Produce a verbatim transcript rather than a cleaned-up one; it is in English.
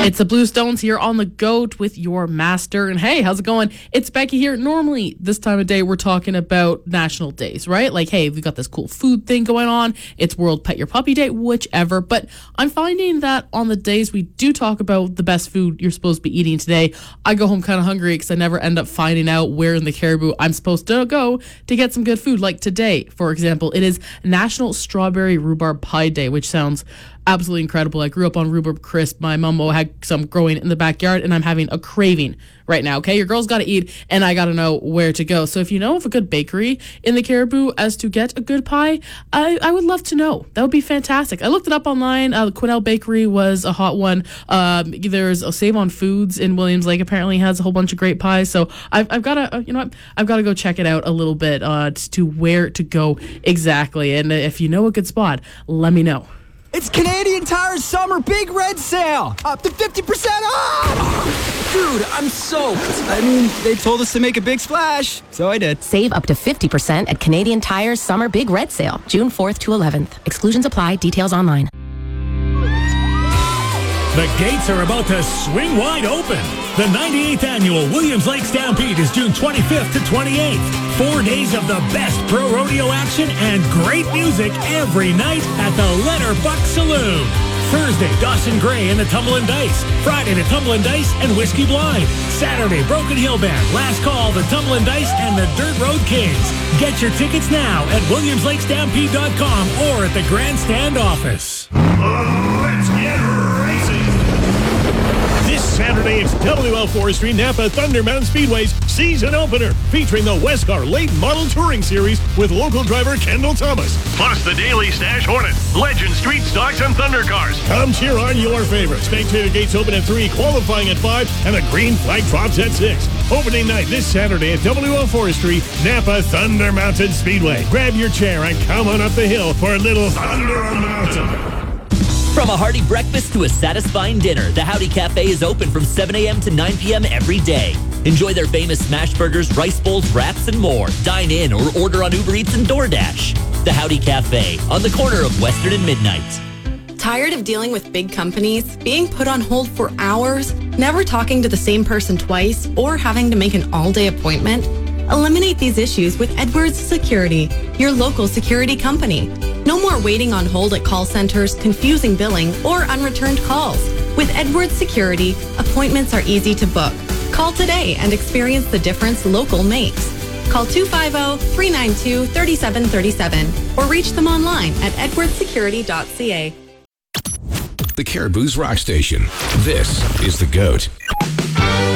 It's the Blue Stones here on the GOAT with your master. And hey, how's it going? It's Becky here. Normally, this time of day, we're talking about national days, right? Like, hey, we've got this cool food thing going on. It's World Pet Your Puppy Day, whichever. But I'm finding that on the days we do talk about the best food you're supposed to be eating today, I go home kind of hungry because I never end up finding out where in the Caribou I'm supposed to go to get some good food. Like today, for example, it is National Strawberry Rhubarb Pie Day, which sounds absolutely incredible. I grew up on rhubarb crisp. My mom had some growing in the backyard, and I'm having a craving right now. Okay, your girl's got to eat, and I got to know where to go. So if you know of a good bakery in the Caribou as to get a good pie, I, I would love to know. That would be fantastic. I looked it up online. Uh, Quinnell Bakery was a hot one. Um, there's a Save on Foods in Williams Lake. Apparently has a whole bunch of great pies. So I've, I've got to, uh, you know what? I've got to go check it out a little bit uh, to where to go exactly. And if you know a good spot, let me know. It's Canadian Tire's summer big red sale. Up to fifty percent off! Dude, I'm soaked. I mean, they told us to make a big splash, so I did. Save up to fifty percent at Canadian Tire's summer big red sale, June fourth to eleventh. Exclusions apply. Details online. The gates are about to swing wide open. The ninety-eighth Annual Williams Lake Stampede is June twenty-fifth to twenty-eighth. Four days of the best pro rodeo action and great music every night at the Letterbuck Saloon. Thursday, Dawson Gray and the Tumblin' Dice. Friday, the Tumblin' Dice and Whiskey Blind. Saturday, Broken Hill Band, Last Call, the Tumblin' Dice, and the Dirt Road Kings. Get your tickets now at williams lake stampede dot com or at the Grandstand office. Let's get racing! This Saturday, it's W L Forestry Napa Thunder Mountain Speedway's season opener, featuring the Westcar Late Model Touring Series with local driver Kendall Thomas. Plus the Daily Stash Hornet, Legend Street Stocks, and Thunder Cars. Come cheer on your favorites. Spectator gates open at three, qualifying at five, and the green flag drops at six. Opening night this Saturday at W L Forestry, Napa Thunder Mountain Speedway. Grab your chair and come on up the hill for a little Thunder on the Mountain. From a hearty breakfast to a satisfying dinner, the Howdy Cafe is open from seven a.m. to nine p.m. every day. Enjoy their famous smash burgers, rice bowls, wraps, and more. Dine in or order on Uber Eats and DoorDash. The Howdy Cafe, on the corner of Western and Midnight. Tired of dealing with big companies, being put on hold for hours, never talking to the same person twice, or having to make an all-day appointment? Eliminate these issues with Edwards Security, your local security company. No more waiting on hold at call centers, confusing billing, or unreturned calls. With Edwards Security, appointments are easy to book. Call today and experience the difference local makes. Call two five zero, three nine two, three seven three seven or reach them online at edwards security dot c a. The Caribou's Rock Station. This is the GOAT.